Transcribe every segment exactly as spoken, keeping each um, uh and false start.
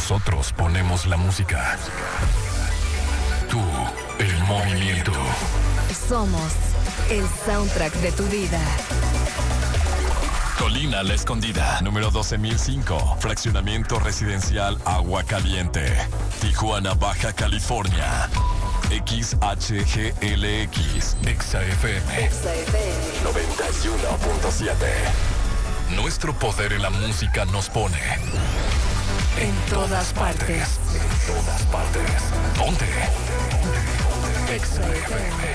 Nosotros ponemos la música. Tú, el movimiento. Somos el soundtrack de tu vida. Colina La Escondida, número doce mil cinco, fraccionamiento residencial Agua Caliente, Tijuana, Baja California. X H G L X, Exa F M, noventa y uno punto siete. Nuestro poder en la música nos pone en todas partes. En todas partes. Ponte. Exa F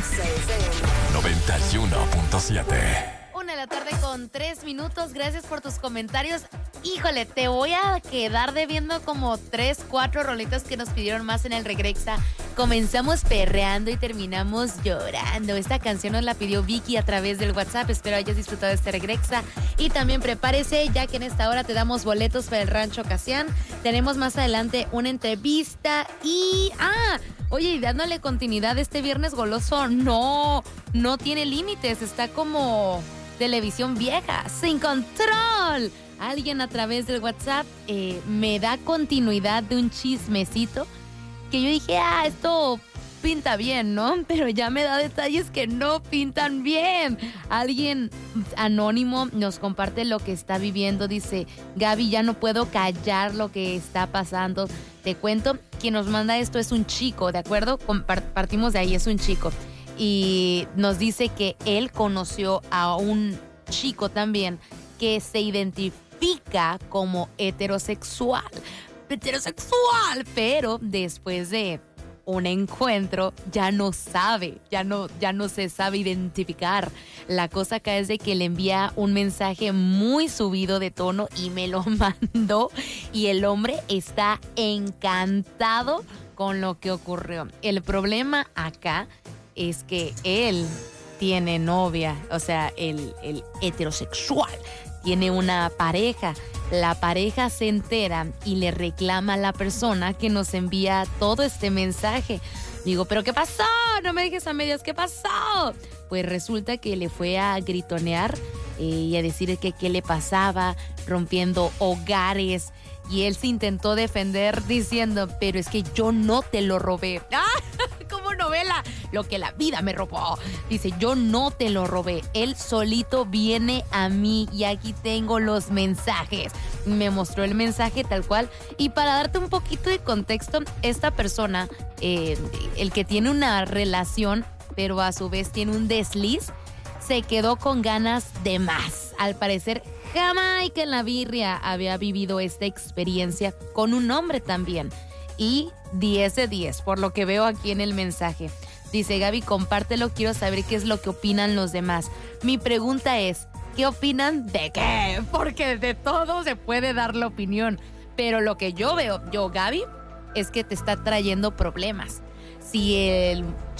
M, noventa y uno punto siete. Una de la tarde con tres minutos. Gracias por tus comentarios. Híjole, te voy a quedar debiendo como tres, cuatro rolitas que nos pidieron más en el Regrexa. Comenzamos perreando y terminamos llorando. Esta canción nos la pidió Vicky a través del WhatsApp. Espero hayas disfrutado de este Regrexa. Y también prepárese, ya que en esta hora te damos boletos para el Rancho Casián. Tenemos más adelante una entrevista y... ¡Ah! Oye, y dándole continuidad este viernes goloso, no, no tiene límites. Está como televisión vieja, sin control. Alguien a través del WhatsApp eh, me da continuidad de un chismecito que yo dije, ah, esto pinta bien, ¿no? Pero ya me da detalles que no pintan bien. Alguien anónimo nos comparte lo que está viviendo. Dice, Gaby, ya no puedo callar lo que está pasando. Te cuento, quien nos manda esto es un chico, ¿de acuerdo? Partimos de ahí, es un chico. Y nos dice que él conoció a un chico también que se identifica como heterosexual. Heterosexual, pero después de un encuentro ya no sabe, ya no, ya no se sabe identificar. La cosa acá es de que le envía un mensaje muy subido de tono y me lo mandó y el hombre está encantado con lo que ocurrió. El problema acá es que él tiene novia, o sea, el, el heterosexual tiene una pareja. La pareja se entera y le reclama a la persona que nos envía todo este mensaje. Digo, ¿pero qué pasó? No me dejes a medias, ¿qué pasó? Pues resulta que le fue a gritonear eh, y a decir que qué le pasaba, rompiendo hogares. Y él se intentó defender diciendo, pero es que yo no te lo robé. ¡Ah! Como novela, lo que la vida me robó. Dice, yo no te lo robé. Él solito viene a mí y aquí tengo los mensajes. Me mostró el mensaje tal cual. Y para darte un poquito de contexto, esta persona, eh, el que tiene una relación, pero a su vez tiene un desliz, se quedó con ganas de más. Al parecer, Jamaica en la birria había vivido esta experiencia con un hombre también. Y diez de diez, por lo que veo aquí en el mensaje. Dice, Gaby, compártelo, quiero saber qué es lo que opinan los demás. Mi pregunta es, ¿qué opinan de qué? Porque de todo se puede dar la opinión. Pero lo que yo veo, yo, Gaby, es que te está trayendo problemas. Si el